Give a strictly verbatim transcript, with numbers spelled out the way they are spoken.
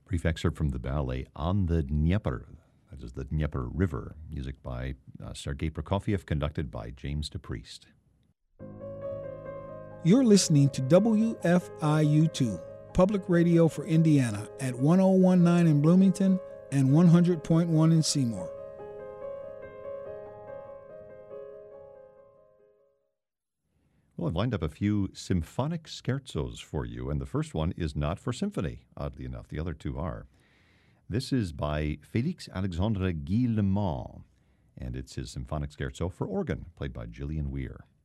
Brief excerpt from the ballet On the Dnieper, that is the Dnieper River, music by uh, Sergei Prokofiev, conducted by James DePriest. You're listening to W F I U two, Public Radio for Indiana, at one oh one point nine in Bloomington and one hundred point one in Seymour. Well, I've lined up a few symphonic scherzos for you, and the first one is not for symphony, oddly enough. The other two are. This is by Félix Alexandre Guillemot, and it's his symphonic scherzo for organ, played by Gillian Weir.